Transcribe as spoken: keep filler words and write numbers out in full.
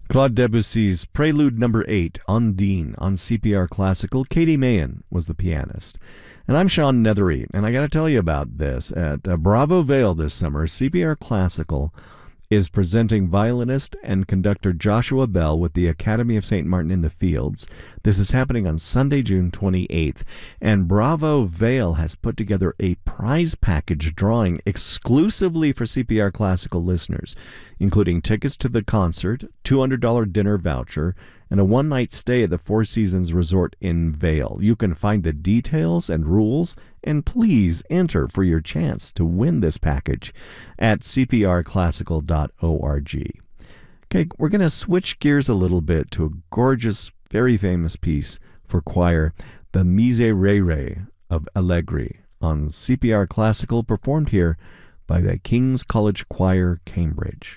Claude Debussy's Prelude Number eight, Undine, on C P R Classical. Katie Mahan was the pianist. And I'm Sean Nethery, and I got to tell you about this. At uh, Bravo Vale this summer, C P R Classical is presenting violinist and conductor Joshua Bell with the Academy of Saint Martin in the Fields. This is happening on Sunday, June twenty-eighth, and Bravo Vale has put together a prize package drawing exclusively for C P R Classical listeners, including tickets to the concert, two hundred dollars dinner voucher, and a one-night stay at the Four Seasons Resort in Vail. You can find the details and rules, and please enter for your chance to win this package at c p r classical dot org. Okay, we're going to switch gears a little bit to a gorgeous, very famous piece for choir, the Miserere of Allegri, on C P R Classical, performed here by the King's College Choir, Cambridge.